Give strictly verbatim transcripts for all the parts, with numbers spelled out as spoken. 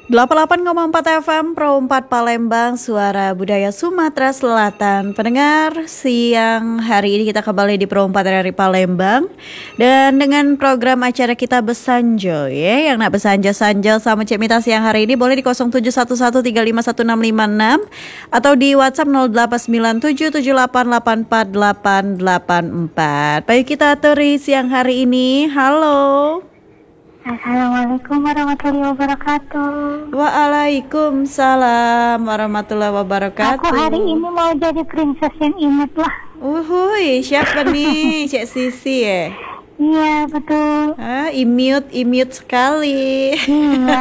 delapan puluh delapan koma empat F M Pro empat Palembang, suara budaya Sumatera Selatan. Pendengar, siang hari ini kita kembali di Pro empat R R I Palembang. Dan dengan program acara kita Besanjo ya. Yang nak besanjo-sanjo sama Cik Mita siang hari ini boleh di nol tujuh satu satu tiga lima satu enam lima enam atau di WhatsApp nol delapan sembilan tujuh tujuh delapan delapan empat delapan delapan empat. Baik, kita aturi siang hari ini. Halo. Assalamualaikum warahmatullahi wabarakatuh. Waalaikumsalam warahmatullahi wabarakatuh. Aku hari ini mau jadi princess yang imut lah. Uhuy, siapa nih? Cik Sisi ya? Iya, betul. Ah, imut, imut sekali. Iya.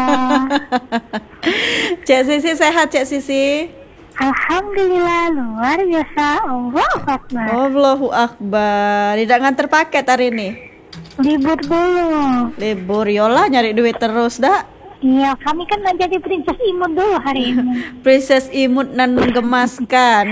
Cik Sisi sehat, Cik Sisi? Alhamdulillah, luar biasa. Allahu Akbar. Allahu Akbar. Tidak nganter paket hari ini? Libur dulu. Libur, yolah nyari duit terus dah. Iya, kami kan mau jadi princess imut dulu hari ini. Princess imut dan menggemaskan.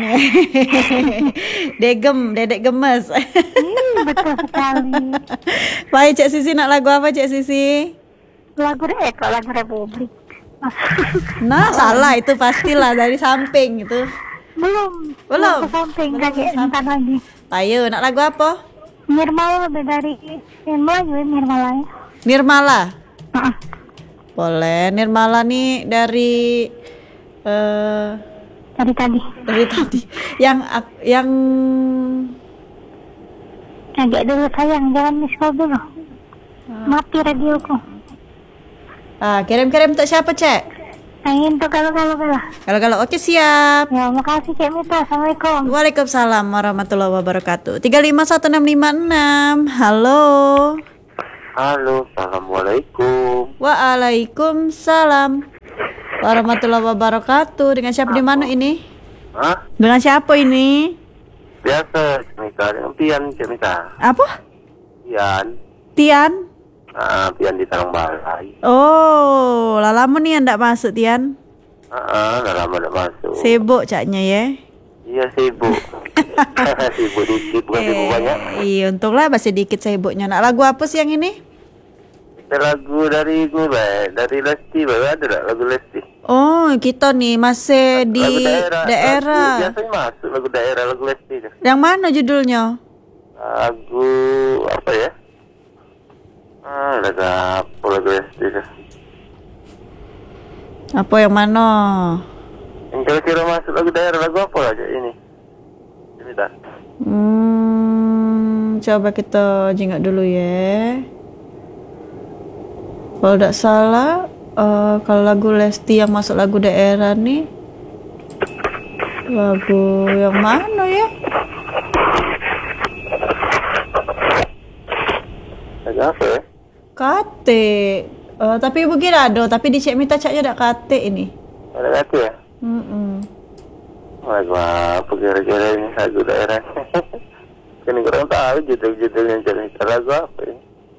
Degem, dedek gemes. Hmm, betul sekali. Baik, Cik Sisi nak lagu apa, Cik Sisi? Lagu eh kok lagu Republik. Nah, salah itu pastilah dari samping itu. Belum. Belum. Ke samping Belum lagi, ke samping. entar lagi. Ayo, nak lagu apa? Nirmala dari Nirmala juga Nirmala ya. Nirmala. Uh-uh. Boleh. Nirmala nih dari eh Dari tadi. dari tadi. Yang ak- yang Agak dulu sayang, jangan miss call dulu. Mati radioku. ah, kirim-kirim untuk siapa, Cek? Ingin tuh kalau-kalau kalau. Kalau kalau oke, siap. Ya, makasih Cik Mita. Assalamualaikum. Waalaikumsalam warahmatullahi wabarakatuh. tiga lima satu enam lima enam. Halo. Halo, assalamualaikum. Waalaikumsalam warahmatullahi wabarakatuh. Dengan siapa di mana ini? Hah? Dengan siapa ini? Biasa, Cemita. Dengan Pian, Cemita. Apa? Pian. Tian? Ah, Pian di Tanang Balai. Oh, lah lama nih yang ndak masuk, Tian. Ah, dah lama tak masuk. Sibuk caknya ya. Iya, sibuk. Sibuk dikit, bukan sibuk banyak. Iya, untunglah masih dikit sibuknya. Nak lagu apa sih yang ini? Kita lagu dari gue, Bay. Dari Lesti, Bay. Ada tak lagu Lesti? Oh, kita nih masih di Lagu daerah. daerah. Lagu, biasanya masuk lagu daerah, lagu Lesti. Dah. Yang mana judulnya? Lagu, apa ya? Ah, lagu apa lagu Lesti dah. Apa yang mana? Yang kira-kira masuk lagu daerah, lagu apa aja ini? Cemita. Hmm, coba kita jingak dulu ya. Kalau tidak salah, uh, kalau lagu Lesti yang masuk lagu daerah nih, lagu yang mana ya? Lagu apa ya? Kate. Uh, tapi mungkin ada, tapi di Cik Mita caknya ada kate ini. Ada lagu ya? Mm-mm. Lagu apa kira-kira ini lagu daerah? Kan kurang tahu judul-judulnya cerita lagu apa ini?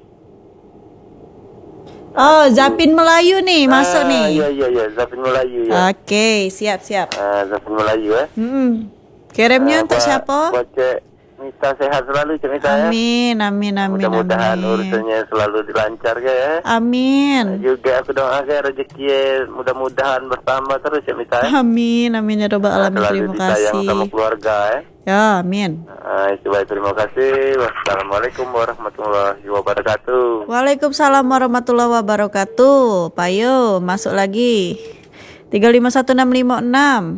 Oh, Zapin Melayu nih, masuk ah, nih. Iya iya iya, Zapin Melayu ya. Oke, siap-siap. Ah, Zapin Melayu ya. Mm-mm. Kirimnya Ah, untuk buat- siapa? Buat Cek Mita sehat selalu Cek Mita ya. Amin, amin, amin, Mudah-mudahan amin. urusannya selalu dilancarkan ya. Amin. Juga aku doakan rezeki mudah-mudahan bersama terus Cek Mita ya. Amin, amin ya robbal Ah, alamin. selalu Terima disayang kasih. sama keluarga ya. Ya, amin. Ah, itu baik, terima kasih. Wassalamualaikum warahmatullahi wabarakatuh. Waalaikumsalam warahmatullahi wabarakatuh. Payo, masuk lagi. tiga lima satu enam lima enam.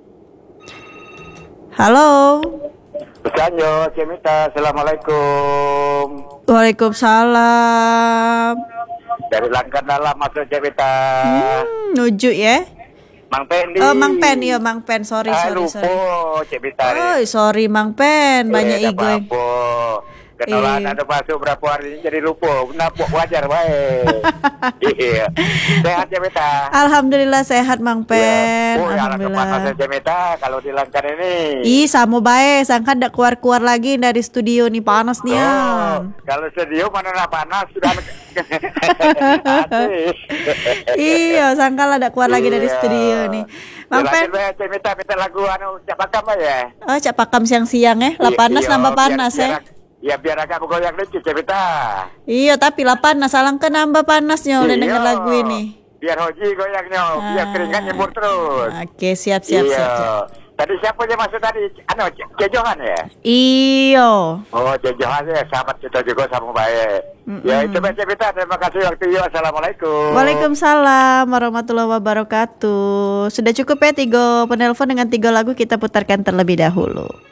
Halo. Besanjo, Cik Mita, assalamualaikum. Waalaikumsalam. Dari Langkat Dalam masuk Cik Mita. Hmm, nuju ya. Mang Pendi. Oh, Mang Pen, iya Mang Pen. Sorry, Ah, sorry, lupa, sorry. Cik Mita. Oh, sorry Mang Pen, banyak Eh, ego. tak apa-apa. Kenalan Iya. ada masuk berapa hari ini jadi lupa. Kenapa wajar baik. Iya. Sehat Cik Mita. Alhamdulillah sehat Mang Pen. Oh, ya, Alhamdulillah. kepanasan Cik Mita kalau di Langkat ini. Ih, sama baik, sangka ndak keluar-keluar lagi dari studio nih, panas nih Oh, ya. kalau studio mana nak panas sudah. Asik. Iya, sangka lah ndak keluar lagi dari Iya. studio nih. Mang Pen, Saya minta minta lagu anu Cak Pakam ya. oh Cak Pakam siang-siang ya, lah panas Iya, nambah biar- panas biar, ya. ag- Ya biar agak bergoyang dikit Cak minta. Iya, tapi lah panas, alangkah nambah panasnya oleh Iya. denger lagu ini. biar hoji goyangnya, biar keringat nyembur terus. Oke, siap siap Iya. siap. siap. Tadi siapa yang masuk tadi? Anu, Cejohan ya? Iyo. Oh, Cejohan ya, sahabat kita juga sama baik. Mm-mm. Ya, itu baca kita. Terima kasih waktu itu. Assalamualaikum. Waalaikumsalam warahmatullahi wabarakatuh. Sudah cukup ya tiga penelpon dengan tiga lagu kita putarkan terlebih dahulu.